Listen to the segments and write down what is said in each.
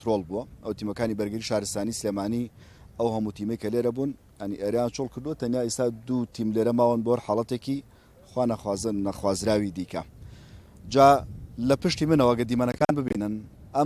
ترۆڵ بووە ئەو تیمەکانی بەرگری شارستانی سلێمانی ئەو هەموو تیمەی کە لێرە بوون ئەنی ئەریان چۆڵ کردو تەنیا ئێستا دوو تیم لێرە ماوەن بۆ حاڵەتێکی خوا نەخوازن نەخوازراوی دیکە جا لە پشتی منەوە گە دیمەنەکان ببینن ئەم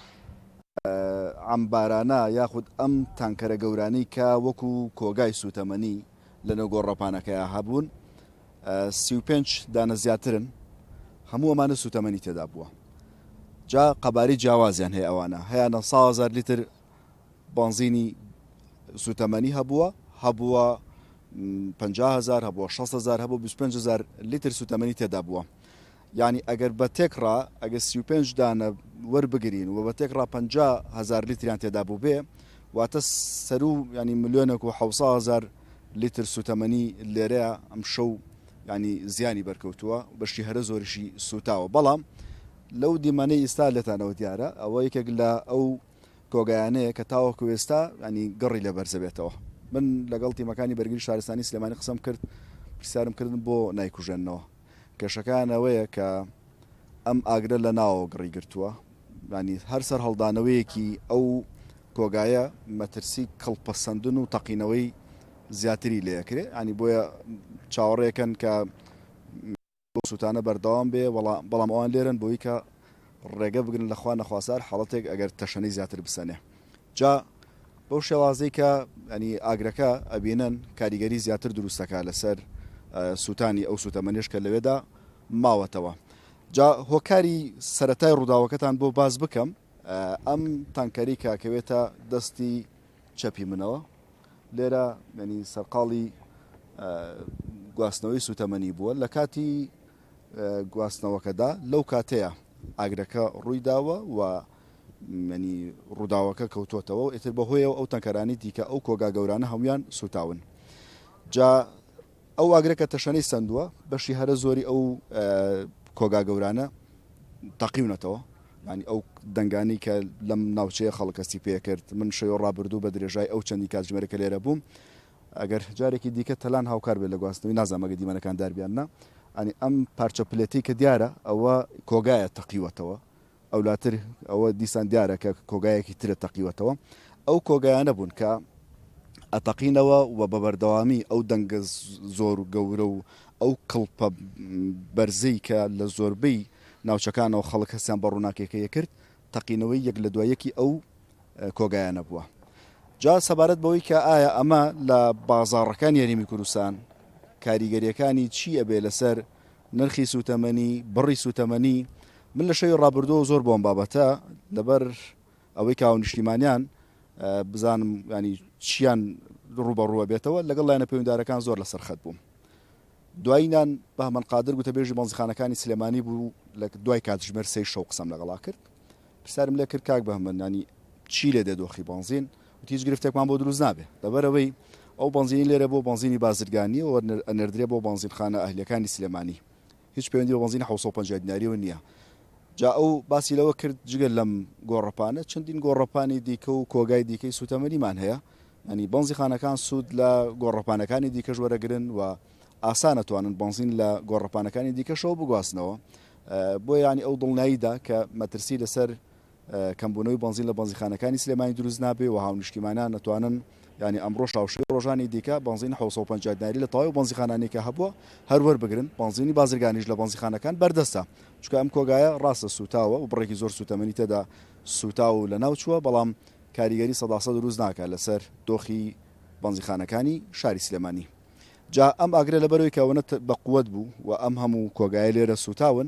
عەمبارانە یاخود ئەم تانکەرە گەورانەی کە وەکو کۆگای سوتەمەنی لەنێو گۆڕەپانەکەیە هەبوون 35 دانە زیاترن هەموو ئەمانە سوتەمەنی تێدا بووە جا قەباری جیاوازیان هەیە ئەوانە هەیەە 100,000 لیتر بنزینی سوتەمەنی هەبووە 50,000 هەبووە 60,000 هەبوو 25,000 لیتر سوتەمەنی تێدا بووە یعنی ئەگەر بە تێکڕا ئەگە 35 دانە وەربگرین و بە تێکڕا 50,000 لیتریان تێدا بوو بێ واتە سەر و ینی ملیۆنێک و 700,000 لیتر سوتەمەنی لێرەیە ئەم شەو ینی زیانی بەرکەوتووە بەشی هەرە زۆریشی سوتاوە بەڵام لەو دیمانەی ئێستا لێتانەوە دیارە ئەوە یەکێک لە ئەو کۆگایانەیە کە تاوەکو ئێستا ینی گەڕی لە بەرزەبێتەوە من لەگەڵ تیمەکانی بەرگری شارستانی سلێمانی قسەم کرد پرسیارم کردن بۆ نایکوژێنەوە کێشەکانەوەیە کە ئەم ئاگرە لە ناوە گڕی گرتووە ینی هەر سەر هەڵدانەوەیەکی ئەو کۆگایە مەترسی کەڵپەسەندن و تەقینەوەی زیاتری لەیەکرێ ینی بۆیە چاوەڕێکن کە سوتانە بەردەوام بێ بەڵام ئەوان لێرن بۆی کە ڕێگە بگرن لەخوا نەخواسار حاڵەتێک ئەگەر تەشەنەی زیاتر بسەنێ جا بەو شێوازەی کە ینی ئاگرەکە ئەبینن کاریگەری زیاتر دروستەکە لەسەر سوتانی ئەو سوتەمەنیش کە لەوێدا ماوەتەوە جا هۆکاری سەرەتای ڕووداوەکەتان بۆ باز بکەم ئەم تانکەری کاکەوێتە دەستی چەپی منەوە لێرە ینی سەرقاڵی گواستنەوەی سوتەمەنی بووە لە کاتی گواستنەوەکەدا لەو کاتەیە ئاگرەکە ڕوویداوە و ینی ڕووداوەکە کەوتۆتەوە و ئێتر بەهۆیەوە ئەو تەنکەرانی دیکە ئەو کۆگا گەورانە هەمویان سوتاون جا ئەو ئاگرەکە تەشەنەی سندووە بەشی هەرە زۆری ئەو کۆگا گەورانە تەقیونەتەوە ینی ئەو دەنگانی کە لەم ناوچەیە خەڵکەسی پێ کرد من شەوە ڕابردوو بە درێژای ئەو چەندی کاتژمێرەکە لێرە بووم ئەگەر جارێکی دیکە تەلان هاوکار بێت لە گواستنەوەی نازانمەگە دیمەنەکان داربیاننا ئەنی ئەم پارچە پلێتی کە دیارە ئەوە کۆگایە تەقیوەتەوە ئەولاتر ئەوە دیسان دیارە کە کۆگایەکی ترە تەقیوەتەوە ئەو کۆگایانە بوون کە ئەتەقینەوە و بە بەردەوامی ئەو دەنگە زۆر گەورە و ئەو کڵپە بەرزەی کە لە زۆربەی ناوچەکانەوە خەڵک هەستیان بە ڕووناکێکەیە کرد تەقینەوەی یەک لە دوایەکی ئەو کۆگایانە بووە جا سەبارەت بەوەی کە ئایا ئەمە لە بازاڕەکان یاریمی کوردستان کاریگەریەکانی چی ئەبێ لەسەر نرخی سوتەمەنی بڕی سوتەمەنی من لە شەوی ڕابردووە زۆر بۆم بابەتە لەبەر ئەوەی کاو نیشتیمانیان بزانم ینی چیان ڕوبەڕووە بێتەوە لەگەڵ لایەنە پەیوەنددارەکان زۆر لەسەر خەت بووم دوایینان بە هەمەن قادر گوتە بێژی بەنزخانەکانی سلێمانی بوو لە دوای کاتژمێر 3 شەو قسەم لەگەڵا کرد پرسیارم لێ کرد کاک بەهمن ینی چی لێ دێدۆخی بنزین هیچ گرفتێکمان بۆ دروست نابێ لەبەرەوەی ئەو بنزینی لێرە بۆ بنزینی بازرگانی و ئەنەردرێ بۆ بنزینخانە ئەهلیەکانی سلێمانی هیچ پەیوەندی بە بنزینی 750 دیناریەوە نییە جا ئەو باسی لەوە کرد جگە لەم گۆڕەپانە چەندین گۆڕەپانی دیکە و کۆگای دیکەی سوتەمەنیمان هەیە ئەنی بنزیخانەکان سوود لە گۆڕەپانەکانی دیکەش وەرەگرن و ئاسانەتوانن بنزین لە گۆڕەپانەکانی دیکەشەوە بگواستنەوە بۆ ینی ئەو دڵنیاییدا کە مەترسی لەسەر کەمبوونەوەی بنزین لە بنزیخانەکانی سلێمانی دروست نابێ و هاونیشتیمانیان نەتوانن ینی ئەمڕۆ شاوشی ڕۆژانی دیکە بنزین 750 دیناری لە تەواوی بنزیخانانی کە هەبووە هەروەر بگرن بنزینی بازرگانیش لە بنزیخانەکان بەردەستە چونکە ئەم کۆگایە ڕاستە سوتاوە و بڕێکی زۆر سوتەمەنی تێدا سوتاو لە ناوچووە بەڵام کاریگەری 100% دروست ناکات لەسەر دۆخی بنزیخانەکانی شاری سلێمانی جا ئەم ئاگرە لەبەرەوەی کەونە بە قووەت بوو و ئەم هەموو کۆگایە لێرە سوتاون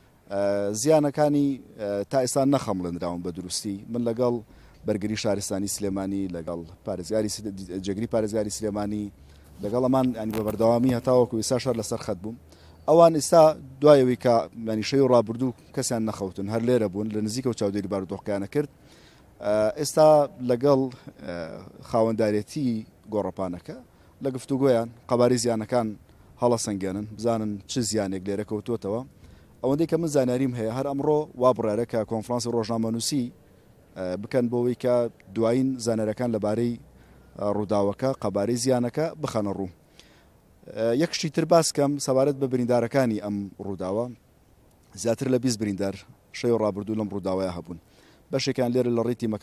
زیانەکانی تا ئێستا نەخەمڵێنراون بە دروستی من لەگەڵ بەرگری شارستانی سلێمانی لەگەڵ پارێزگاری جێگری پارێزگاری سلێمانی لەگەڵ ئەمان ینی بە بەردەوامی هەتاوەکو ئێستا شەر لەسەر خەت بووم ئەوان ئێستا دوایەوەی کە ینی شەوی ڕابردوو کەسیان نەخەوتن هەر لێرە بوون لە نزیکە و چاودێری بارودۆخەکانە کرد ئێستا لەگەڵ خاوەنددارێتی گۆڕەپانەکە لە گفتوگۆیان قەباری زیانەکان هەڵەسەنگێنن بزانن چ زیانێک لێرە کەوتوتەوە ئەوەندەی کە من زانیاریم هەیە هەر ئەمڕۆ وا بڕارە کە کۆنفرانسی ڕۆژنامەنووسی بکەن بۆەوەی کە دوایین زانەرەکان لەبارەی ڕووداوەکە قەبارەی زیانەکە بخەنە ڕوو یەک شتی تر باسکەم سەبارەت بە بریندارەکانی ئەم ڕووداوە زیاتر لە 20 بریندار شەوی ڕابردوو لەم ڕووداوایە هەبوون بەشێکیان لێرە لە ڕێی تیمەکان